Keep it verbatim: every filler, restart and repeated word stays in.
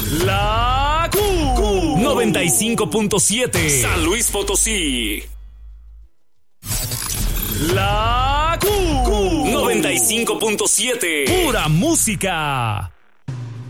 La Q noventa y cinco punto siete San Luis Potosí. La Q noventa y cinco punto siete Pura música.